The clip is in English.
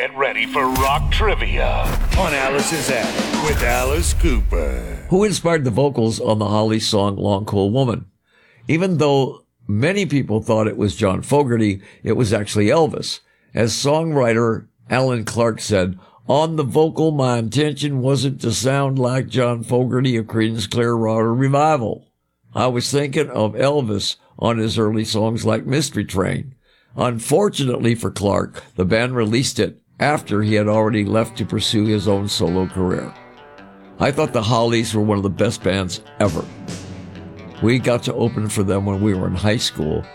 Get ready for rock trivia on Alice's Attic with Alice Cooper. Who inspired the vocals on the Hollies song Long Cool Woman? Even though many people thought it was John Fogerty, it was actually Elvis. As songwriter Alan Clark said, on the vocal, my intention wasn't to sound like John Fogerty of Creedence Clearwater Revival. I was thinking of Elvis on his early songs like Mystery Train. Unfortunately for Clark, the band released it after he had already left to pursue his own solo career. I thought the Hollies were one of the best bands ever. We got to open for them when we were in high school,